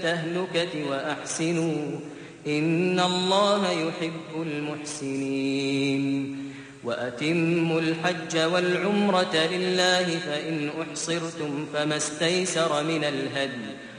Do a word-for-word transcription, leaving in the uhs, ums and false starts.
التهلكة وأحسنوا إن الله يحب المحسنين وأتموا الحج والعمرة لله فإن أحصرتم فما استيسر من الهدي